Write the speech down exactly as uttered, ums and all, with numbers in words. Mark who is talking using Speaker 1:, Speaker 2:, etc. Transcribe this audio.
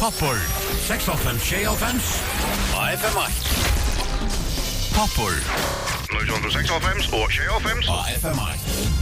Speaker 1: Poppur sex fem six fem á F M eitt. Poppur
Speaker 2: nítjan sexoghálvfems og sjeyoghálvfems
Speaker 1: á F M eitt.